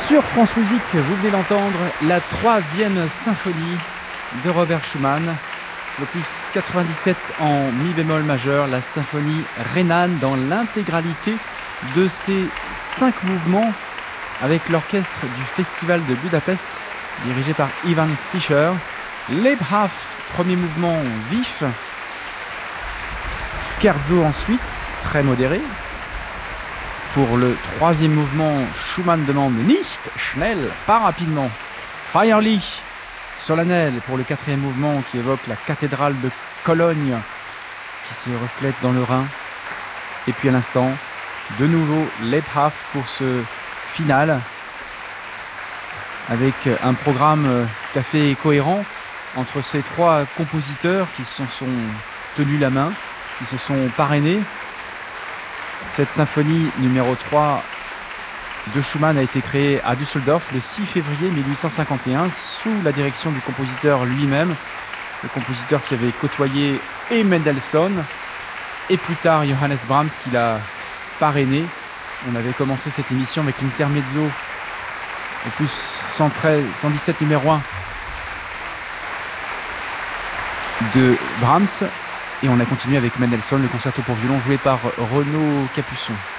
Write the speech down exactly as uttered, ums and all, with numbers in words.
Sur France Musique, vous venez d'entendre la troisième symphonie de Robert Schumann, l'opus quatre-vingt-dix-sept en mi bémol majeur, la symphonie rhénane dans l'intégralité de ses cinq mouvements avec l'orchestre du Festival de Budapest dirigé par Ivan Fischer. Leibhaft, premier mouvement vif, scherzo ensuite, très modéré. Pour le troisième mouvement, Schumann demande nicht schnell, pas rapidement. Feierlich, solennel pour le quatrième mouvement qui évoque la cathédrale de Cologne qui se reflète dans le Rhin. Et puis à l'instant, de nouveau Leibhaft pour ce final avec un programme tout à fait cohérent entre ces trois compositeurs qui se sont tenus la main, qui se sont parrainés. Cette symphonie numéro trois de Schumann a été créée à Düsseldorf le six février mille huit cent cinquante et un sous la direction du compositeur lui-même, le compositeur qui avait côtoyé et Mendelssohn et plus tard Johannes Brahms qui l'a parrainé. On avait commencé cette émission avec l'intermezzo opus cent treize, cent dix-sept numéro un de Brahms. Et on a continué avec Mendelssohn, le concerto pour violon joué par Renaud Capuçon.